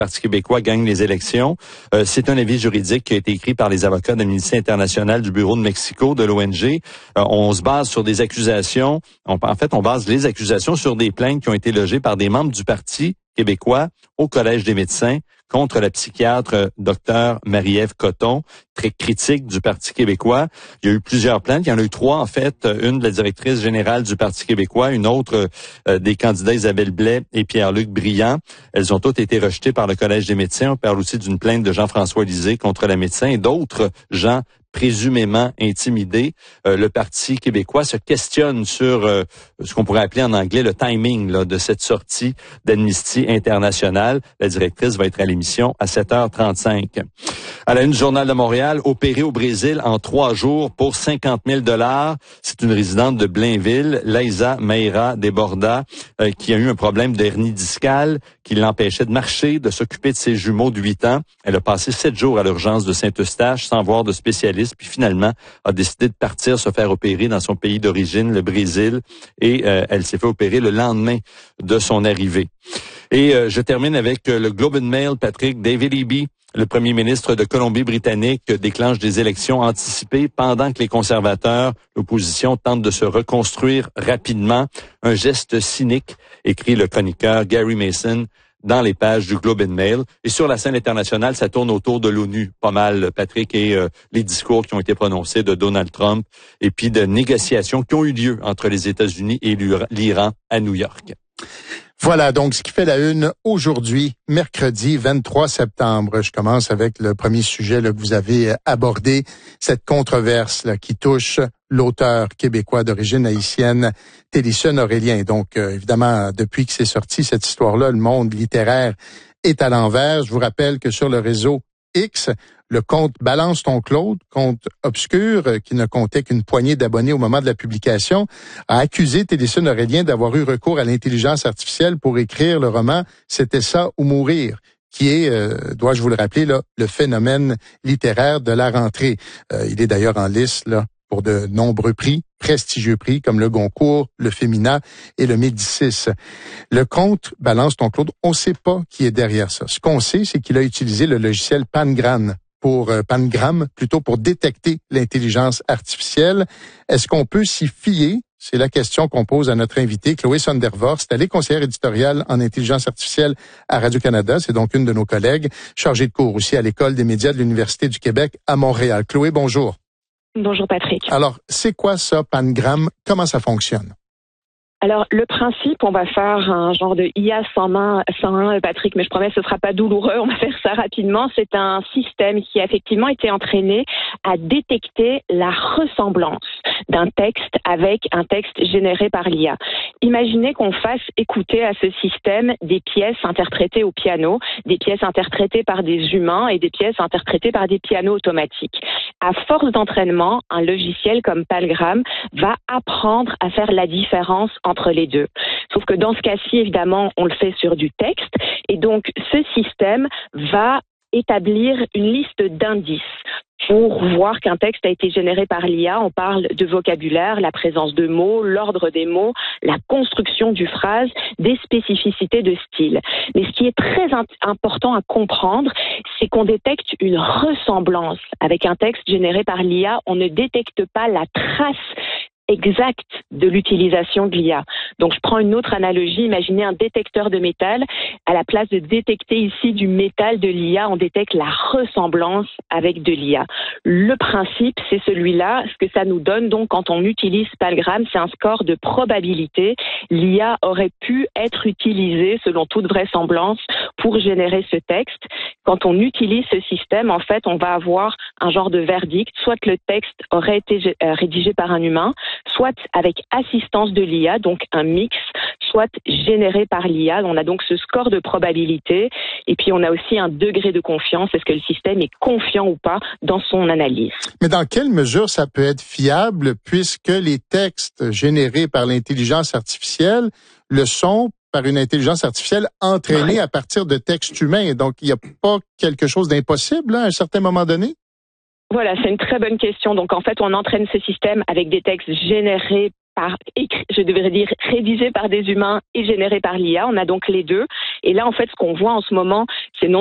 Parti québécois gagne les élections. C'est un avis juridique qui a été écrit par les avocats d'Amnesty International du Bureau de Mexico, de l'ONG. On se base sur des accusations. On base les accusations sur des plaintes qui ont été logées par des membres du Parti québécois au Collège des médecins contre la psychiatre Dr Marie-Ève Cotton, très critique du Parti québécois. Il y a eu plusieurs plaintes. Il y en a eu 3, en fait. Une de la directrice générale du Parti québécois, une autre des candidats Isabelle Blais et Pierre-Luc Briand. Elles ont toutes été rejetées par le Collège des médecins. On parle aussi d'une plainte de Jean-François Lisée contre le médecin et d'autres gens présumément intimidés. Le Parti québécois se questionne sur ce qu'on pourrait appeler en anglais le timing de cette sortie d'Amnesty International. La directrice va être à l'émission à 7h35. À la une du Journal de Montréal, opérée au Brésil en 3 jours pour 50 000 $. C'est une résidente de Blainville, Laïsa Meira Deborda, qui a eu un problème d'hernie discale qui l'empêchait de marcher, de s'occuper de ses jumeaux de 8 ans. Elle a passé 7 jours à l'urgence de Saint-Eustache sans voir de spécialiste, puis finalement a décidé de partir se faire opérer dans son pays d'origine, le Brésil, et elle s'est fait opérer le lendemain de son arrivée. Et je termine avec le Globe and Mail, Patrick. David Eby, le premier ministre de Colombie-Britannique, déclenche des élections anticipées pendant que les conservateurs, l'opposition, tentent de se reconstruire rapidement. Un geste cynique, écrit le chroniqueur Gary Mason dans les pages du Globe and Mail. Et sur la scène internationale, ça tourne autour de l'ONU, pas mal, Patrick, et les discours qui ont été prononcés de Donald Trump, et puis de négociations qui ont eu lieu entre les États-Unis et l'Iran à New York. Voilà donc ce qui fait la une aujourd'hui, mercredi 23 septembre. Je commence avec le premier sujet que vous avez abordé, cette controverse qui touche l'auteur québécois d'origine haïtienne, Télisson Aurélien. Donc, évidemment, depuis que c'est sorti cette histoire-là, le monde littéraire est à l'envers. Je vous rappelle que sur le réseau X, le compte Balance ton Claude, compte obscur qui ne comptait qu'une poignée d'abonnés au moment de la publication, a accusé Télisson Aurélien d'avoir eu recours à l'intelligence artificielle pour écrire le roman « C'était ça ou mourir », qui est, dois-je vous le rappeler, le phénomène littéraire de la rentrée. Il est d'ailleurs en liste pour de nombreux prix, prestigieux prix comme le Goncourt, le Femina et le Médicis. Le compte Balance ton Claude, on ne sait pas qui est derrière ça. Ce qu'on sait, c'est qu'il a utilisé le logiciel Pangram pour détecter l'intelligence artificielle. Est-ce qu'on peut s'y fier? C'est la question qu'on pose à notre invitée, Chloé Sondervorst. Elle est conseillère éditoriale en intelligence artificielle à Radio-Canada. C'est donc une de nos collègues, chargée de cours aussi à l'École des médias de l'Université du Québec à Montréal. Chloé, bonjour. Bonjour Patrick. Alors, c'est quoi ça, Pangram? Comment ça fonctionne? Alors, le principe, on va faire un genre de IA sans main, Patrick, mais je promets, ce sera pas douloureux, on va faire ça rapidement. C'est un système qui a effectivement été entraîné à détecter la ressemblance d'un texte avec un texte généré par l'IA. Imaginez qu'on fasse écouter à ce système des pièces interprétées au piano, des pièces interprétées par des humains et des pièces interprétées par des pianos automatiques. À force d'entraînement, un logiciel comme Pangram va apprendre à faire la différence entre les deux. Sauf que dans ce cas-ci, évidemment, on le fait sur du texte et donc ce système va établir une liste d'indices. Pour voir qu'un texte a été généré par l'IA, on parle de vocabulaire, la présence de mots, l'ordre des mots, la construction du phrase, des spécificités de style. Mais ce qui est très important à comprendre, c'est qu'on détecte une ressemblance avec un texte généré par l'IA. On ne détecte pas la trace exact de l'utilisation de l'IA. Donc, je prends une autre analogie. Imaginez un détecteur de métal. À la place de détecter ici du métal de l'IA, on détecte la ressemblance avec de l'IA. Le principe, c'est celui-là. Ce que ça nous donne, donc, quand on utilise Pangram, c'est un score de probabilité. L'IA aurait pu être utilisée, selon toute vraisemblance, pour générer ce texte. Quand on utilise ce système, en fait, on va avoir un genre de verdict. Soit que le texte aurait été rédigé par un humain, soit avec assistance de l'IA, donc un mix, soit généré par l'IA. On a donc ce score de probabilité et puis on a aussi un degré de confiance. Est-ce que le système est confiant ou pas dans son analyse? Mais dans quelle mesure ça peut être fiable puisque les textes générés par l'intelligence artificielle le sont par une intelligence artificielle entraînée à partir de textes humains? Donc, il n'y a pas quelque chose d'impossible à un certain moment donné? Voilà, c'est une très bonne question. Donc, en fait, on entraîne ce système avec des textes générés je devrais dire rédigé par des humains et généré par l'IA. On a donc les deux. Et là, en fait, ce qu'on voit en ce moment, c'est non